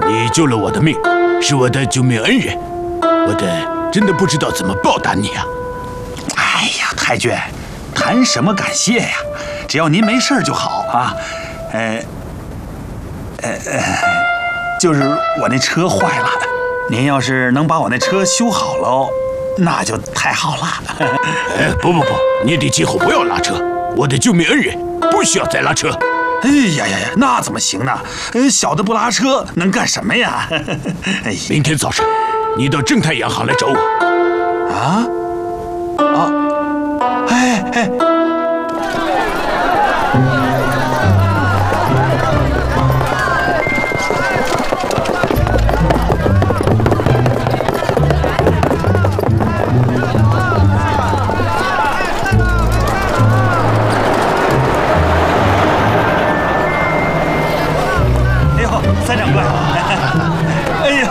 你救了我的命，是我的救命恩人，真的不知道怎么报答你啊！ 哎呀，太君，谈什么感谢呀？只要您没事就好啊。就是我那车坏了，您要是能把我那车修好喽，那就太好了。 不，你得今后不要拉车，我的救命恩人不需要再拉车。 哎呀，那怎么行呢？小的不拉车能干什么呀？哎， 明天早晨你到正泰洋行来找我。 哎。三掌柜，哎呀，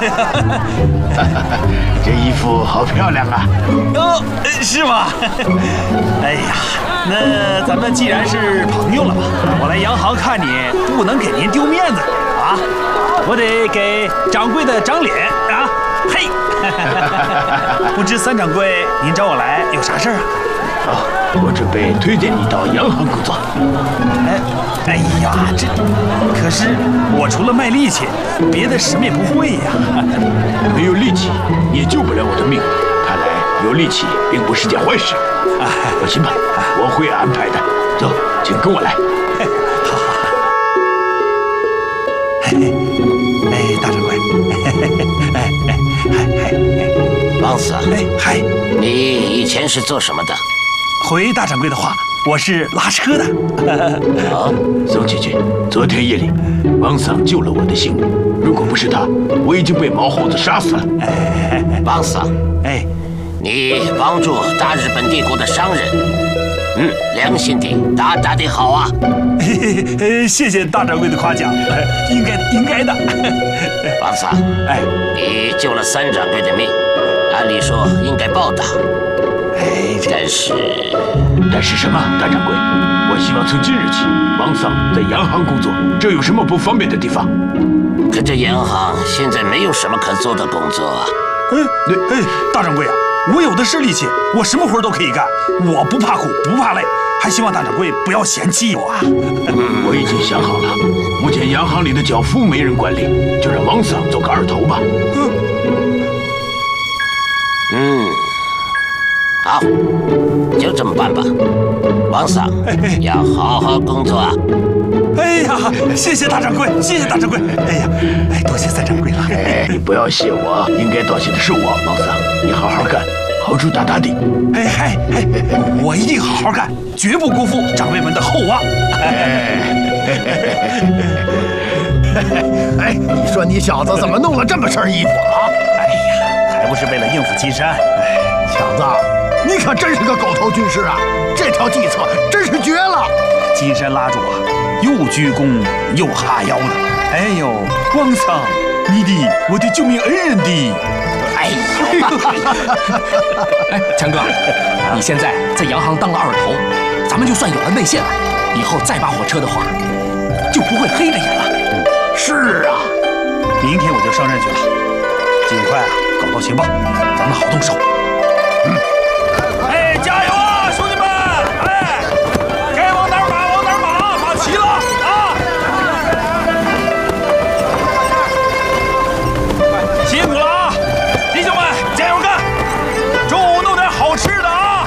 这衣服好漂亮啊！ 哦，是吗？哎呀，那咱们既然是朋友了嘛，我来洋行看你，不能给您丢面子啊！我得给掌柜的长脸啊！嘿，不知三掌柜，您找我来有啥事儿啊？ 我准备推荐你到洋行工作。 哎呀，这可是我除了卖力气，别的什么也不会呀。 没有力气，你也救不了我的命。看来有力气并不是件坏事。放心吧，我会安排的。走，请跟我来。 好。大掌柜。 王四， 嗨， 你以前是做什么的？ 回大掌柜的话，我是拉车的。 宋将军，昨天夜里，王桑救了我的性命。如果不是他，我已经被毛猴子杀死了。 王桑，你帮助大日本帝国的商人，良心的，大大的好啊！ 谢谢大掌柜的夸奖，应该的。 王桑，你救了三掌柜的命，按理说应该报答。 但是什么？大掌柜，我希望从今日起，王桑在洋行工作，这有什么不方便的地方？ 可这洋行现在没有什么可做的工作啊。 大掌柜啊，我有的是力气，我什么活都可以干，我不怕苦不怕累，还希望大掌柜不要嫌弃我啊。 我已经想好了，目前洋行里的脚夫没人管理，就让王桑做个二头吧。 好，就这么办吧。王桑，要好好工作啊！ 哎呀，谢谢大掌柜，谢谢大掌柜。哎呀，多谢三掌柜了。 你不要谢我，应该道谢的是我，王桑。你好好干，好处大大的。 我一定好好干，绝不辜负长辈们的厚望。 你说你小子怎么弄了这么身衣服啊？ 还不是为了应付金山。 强子，你可真是个狗头军师啊！这条计策真是绝了。 金山拉住我，又鞠躬又哈腰的。哎呦，王桑，我的救命恩人的。 强哥，你现在在洋行当了二头，咱们就算有了内线了，以后再扒火车的话，就不会黑着眼了。 是啊， 明天我就上任去了，尽快搞到情报，咱们好动手。加油啊，兄弟们！该往哪儿马往哪儿马，马齐了啊！辛苦了啊，弟兄们，加油干！中午弄点好吃的啊！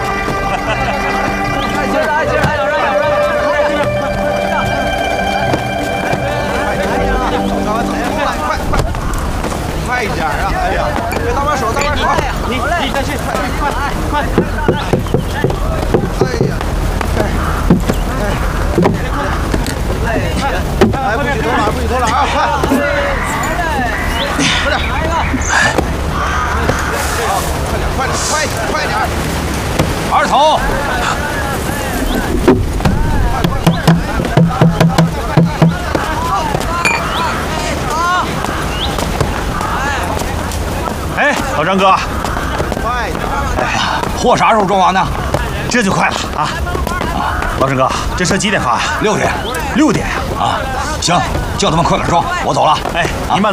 快一点啊！哎呀，搭把手，你再去，快！不许偷懒啊！快点！ 二头。老张哥， 快点！ 货啥时候装完呢？这就快了啊！老张哥，这车几点发呀？6点呀！啊，行，叫他们快点装，我走了。你慢走。